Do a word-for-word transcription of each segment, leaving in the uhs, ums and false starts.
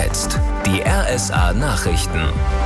jetzt die R S A-Nachrichten.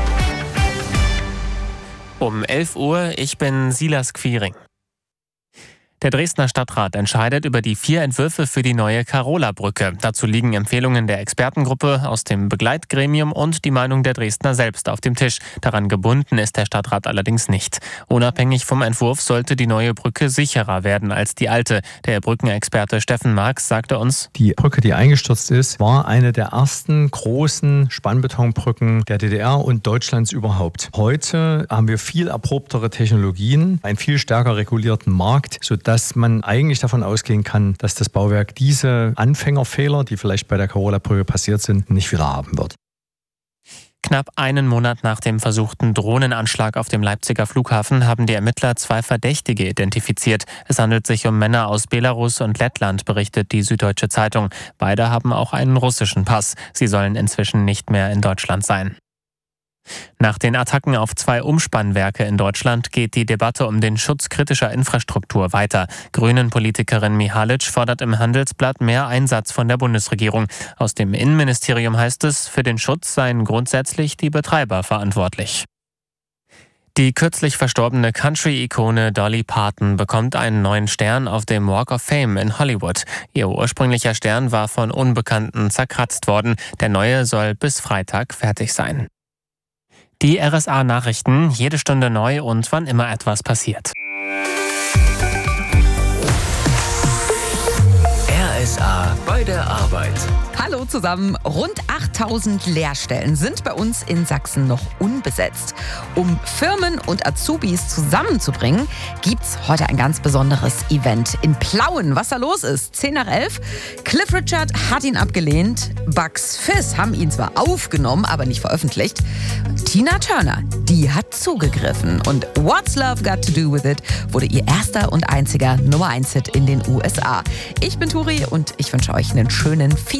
Um elf Uhr, ich bin Silas Quiring. Der Dresdner Stadtrat entscheidet über die vier Entwürfe für die neue Carola-Brücke. Dazu liegen Empfehlungen der Expertengruppe aus dem Begleitgremium und die Meinung der Dresdner selbst auf dem Tisch. Daran gebunden ist der Stadtrat allerdings nicht. Unabhängig vom Entwurf sollte die neue Brücke sicherer werden als die alte. Der Brückenexperte Steffen Marx sagte uns: Die Brücke, die eingestürzt ist, war eine der ersten großen Spannbetonbrücken der D D R und Deutschlands überhaupt. Heute haben wir viel erprobtere Technologien, einen viel stärker regulierten Markt, sodass man eigentlich davon ausgehen kann, dass das Bauwerk diese Anfängerfehler, die vielleicht bei der Carola-Brücke passiert sind, nicht wieder haben wird. Knapp einen Monat nach dem versuchten Drohnenanschlag auf dem Leipziger Flughafen haben die Ermittler zwei Verdächtige identifiziert. Es handelt sich um Männer aus Belarus und Lettland, berichtet die Süddeutsche Zeitung. Beide haben auch einen russischen Pass. Sie sollen inzwischen nicht mehr in Deutschland sein. Nach den Attacken auf zwei Umspannwerke in Deutschland geht die Debatte um den Schutz kritischer Infrastruktur weiter. Grünen-Politikerin Mihalic fordert im Handelsblatt mehr Einsatz von der Bundesregierung. Aus dem Innenministerium heißt es, für den Schutz seien grundsätzlich die Betreiber verantwortlich. Die kürzlich verstorbene Country-Ikone Dolly Parton bekommt einen neuen Stern auf dem Walk of Fame in Hollywood. Ihr ursprünglicher Stern war von Unbekannten zerkratzt worden. Der neue soll bis Freitag fertig sein. Die R S A-Nachrichten, jede Stunde neu und wann immer etwas passiert. R S A bei der Arbeit. Hallo zusammen. Rund achttausend Lehrstellen sind bei uns in Sachsen noch unbesetzt. Um Firmen und Azubis zusammenzubringen, gibt's heute ein ganz besonderes Event in Plauen. Was da los ist? zehn nach elf. Cliff Richard hat ihn abgelehnt. Bugs Fizz haben ihn zwar aufgenommen, aber nicht veröffentlicht. Tina Turner, die hat zugegriffen. Und What's Love Got to Do With It wurde ihr erster und einziger Nummer eins Hit in den U S A. Ich bin Turi und ich wünsche euch einen schönen Feed.